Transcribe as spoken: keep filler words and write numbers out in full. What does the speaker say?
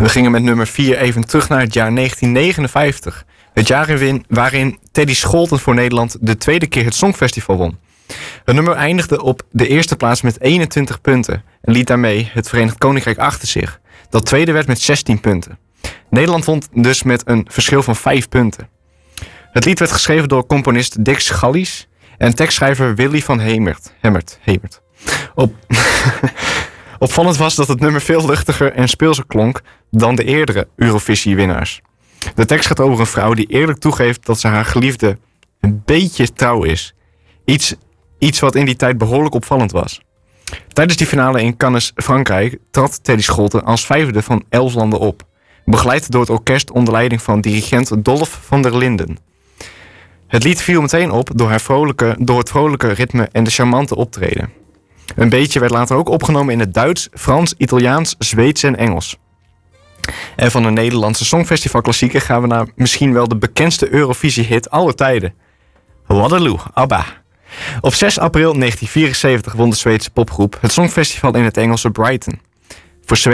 We gingen met nummer vier even terug naar het jaar negentien negenenvijftig. Het jaar waarin Teddy Scholten voor Nederland de tweede keer het Songfestival won. Het nummer eindigde op de eerste plaats met eenentwintig punten en liet daarmee het Verenigd Koninkrijk achter zich, dat tweede werd met zestien punten. Nederland won dus met een verschil van vijf punten. Het lied werd geschreven door componist Dick Schallies en tekstschrijver Willy van Hemert. Hemert, Hemert. Op... Opvallend was dat het nummer veel luchtiger en speelser klonk dan de eerdere Eurovisie-winnaars. De tekst gaat over een vrouw die eerlijk toegeeft dat ze haar geliefde een beetje trouw is. Iets, iets wat in die tijd behoorlijk opvallend was. Tijdens die finale in Cannes, Frankrijk, trad Teddy Scholten als vijfde van elf landen op. Begeleid door het orkest onder leiding van dirigent Dolf van der Linden. Het lied viel meteen op door, haar vrolijke, door het vrolijke ritme en de charmante optreden. Een beetje werd later ook opgenomen in het Duits, Frans, Italiaans, Zweeds en Engels. En van de Nederlandse Songfestivalklassieker gaan we naar misschien wel de bekendste Eurovisie-hit aller tijden. Waterloo, ABBA. Op zes april negentien vierenzeventig won de Zweedse popgroep het Songfestival in het Engelse Brighton. Voor